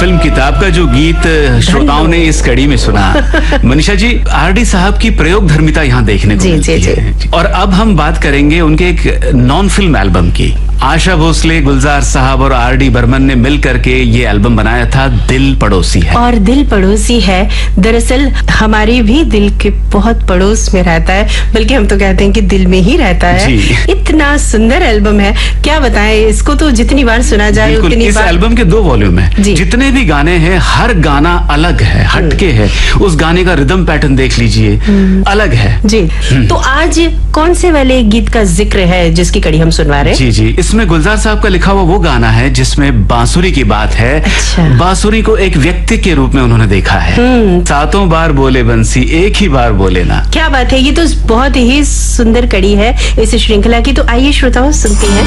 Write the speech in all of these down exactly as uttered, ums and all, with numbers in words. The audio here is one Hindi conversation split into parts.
फिल्म किताब का जो गीत श्रोताओं ने इस कड़ी में सुना, मनीषा जी, आर डी साहब की प्रयोग धर्मिता यहाँ देखने को मिलती है। और अब हम बात करेंगे उनके एक नॉन फिल्म एल्बम की। आशा भोसले, गुलजार साहब और आर डी बर्मन ने मिल करके ये एल्बम बनाया था, दिल पड़ोसी है। और दिल पड़ोसी है दरअसल हमारे भी दिल के बहुत पड़ोस में रहता है, बल्कि हम तो कहते हैं कि दिल में ही रहता है। इतना सुंदर एल्बम है, क्या बताएं, इसको तो जितनी बार सुना जाए उतनी इस बार। एल्बम के दो वॉल्यूम है, जितने भी गाने हैं हर गाना अलग है, हटके है। उस गाने का रिदम पैटर्न देख लीजिए, अलग है जी। तो आज कौन से वाले गीत का जिक्र है जिसकी कड़ी हम सुनवा रहे हैं? जी जी, इसमें गुलजार साहब का लिखा हुआ वो गाना है जिसमें बांसुरी की बात है। अच्छा। बांसुरी को एक व्यक्ति के रूप में उन्होंने देखा है। सातों बार बोले बंसी, एक ही बार बोले ना। क्या बात है, ये तो बहुत ही सुंदर कड़ी है इस श्रृंखला की। तो आइए श्रोताओं सुनते हैं।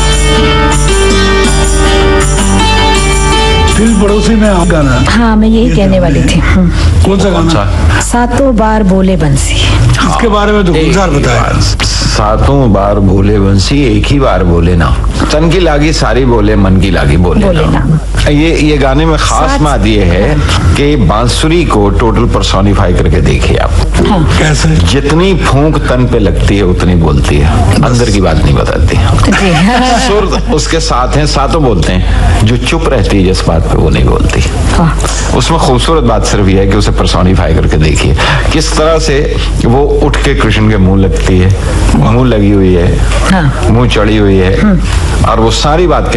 दिल पड़ोसी में आप गाना। हाँ, मैं यही कहने वाली थी। कौन सा गाना? सातों बार बोले बंसी। इसके बारे में तो गुलजार बताया। सातों बार बोले बंसी, एक ही बार बोले ना। तन की लागी सारी बोले, मन की लागी बोले, बोले ना, ना। ये ये गाने में खास बात ये है कि बांसुरी को टोटल पर्सोनिफाई करके देखिए आप। हाँ। कैसे? जितनी फूंक तन पे लगती है उतनी बोलती है, अंदर की बात नहीं बताती। सुर उसके साथ हैं, सातों बोलते हैं। जो चुप रहती है जिस बात पे वो नहीं बोलती। हाँ। उसमें खूबसूरत बात सिर्फ ये है कि उसे पर्सोनिफाई करके देखिए किस तरह से वो उठ के कृष्ण के मुंह लगती है, मुंह लगी हुई है, हाँ। मुंह चढ़ी हुई है, और वो सारी बात